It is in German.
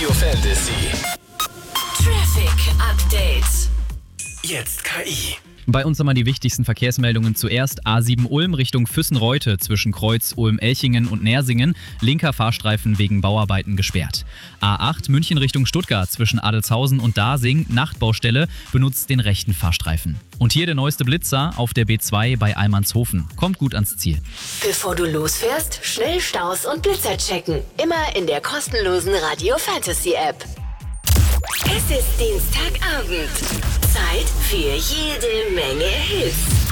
Radio Fantasy. Traffic Update. Jetzt KI. Bei uns einmal die wichtigsten Verkehrsmeldungen zuerst. A7 Ulm Richtung Füssen-Reute zwischen Kreuz Ulm-Elchingen und Nersingen. Linker Fahrstreifen wegen Bauarbeiten gesperrt. A8 München Richtung Stuttgart zwischen Adelzhausen und Dasing. Nachtbaustelle, benutzt den rechten Fahrstreifen. Und hier der neueste Blitzer auf der B2 bei Almanshofen. Kommt gut ans Ziel. Bevor du losfährst, schnell Staus und Blitzer checken. Immer in der kostenlosen Radio Fantasy App. Es ist Dienstagabend. Zeit für jede Menge Hits.